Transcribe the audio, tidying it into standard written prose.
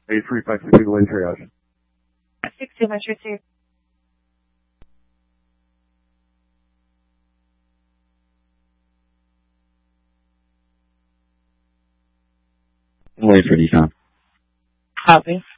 8356 Lane Triage. 62 Metro 2. Wait for decon. Copy.